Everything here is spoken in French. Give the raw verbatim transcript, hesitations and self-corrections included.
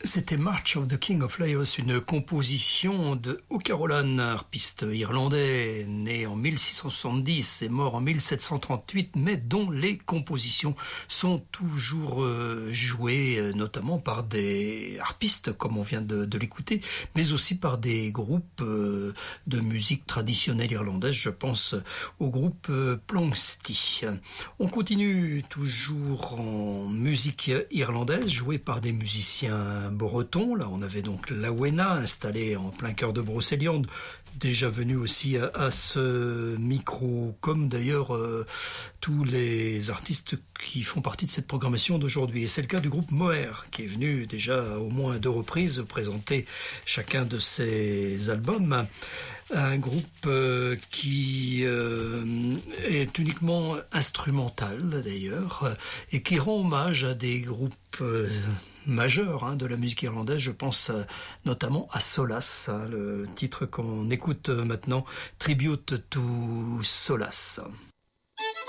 C'était March of the King of Laos, une composition de O'Carolan, harpiste irlandais, né en mille six cent soixante-dix et mort en mille sept cent trente-huit, mais dont les compositions sont toujours euh, jouées, notamment par des harpistes, comme on vient de, de l'écouter, mais aussi par des groupes euh, de musique traditionnelle irlandaise. Je pense au groupe euh, Plongsti. On continue toujours en musique irlandaise, jouée par des musiciens breton. Là, on avait donc Lawena, installé en plein cœur de Brocéliande, déjà venu aussi à, à ce micro, comme d'ailleurs euh, tous les artistes qui font partie de cette programmation d'aujourd'hui. Et c'est le cas du groupe Moher, qui est venu déjà au moins à deux reprises présenter chacun de ses albums. Un groupe euh, qui euh, est uniquement instrumental d'ailleurs, et qui rend hommage à des groupes euh, majeurs hein, de la musique irlandaise. Je pense euh, notamment à Solace, hein, le titre qu'on écoute maintenant, Tribute to Solace.